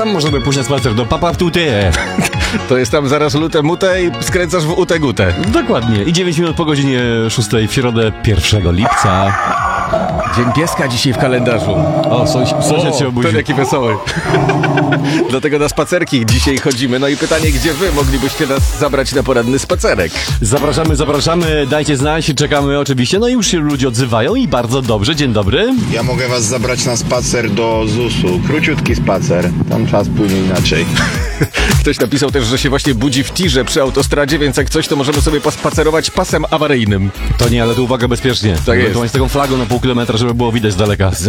tam możemy pójść na spacer do Papawtute. To jest tam zaraz lute mute i skręcasz w utę gutę. Dokładnie. I 9 minut po godzinie 6 w środę 1 lipca. Dzień pieska dzisiaj w kalendarzu. O, sąsiad się obudził. Ten jaki wesoły. Dlatego na spacerki dzisiaj chodzimy. No i pytanie, gdzie wy moglibyście nas zabrać na poranny spacerek? Zapraszamy, dajcie znać, czekamy oczywiście. No i już się ludzie odzywają i bardzo dobrze. Dzień dobry. Ja mogę was zabrać na spacer do ZUS-u. Króciutki spacer. Tam czas płynie inaczej. Ktoś napisał też, że się właśnie budzi w tirze przy autostradzie, więc jak coś, to możemy sobie pospacerować pasem awaryjnym. To nie, ale tu uwaga bezpiecznie. Tak jest. Ewentualnie z taką flagą na pół kilometra, żeby było widać z daleka.